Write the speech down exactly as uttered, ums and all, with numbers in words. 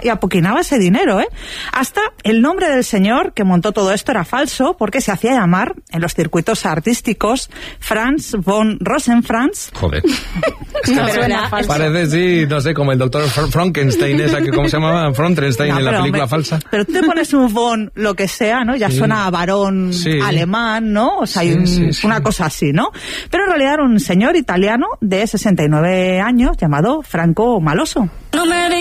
y apoquinaba ese dinero, ¿eh? Hasta el nombre del señor que montó todo esto era falso, porque se hacía llamar, en los circuitos artísticos, Franz von Rosenfranz. Joder. No, suena falso. Parece, sí, no sé, como el doctor Frankenstein, esa que, ¿cómo se llamaba? Frankenstein, no, en la película hombre, falsa. Pero tú te pones un von, lo que sea, ¿no? Ya sí. Suena a varón sí. alemán, ¿no? O sea, sí, hay un, sí, sí. una cosa así, ¿no? Pero en realidad era un señor italiano de sesenta y nueve años llamado Franco Maloso. No me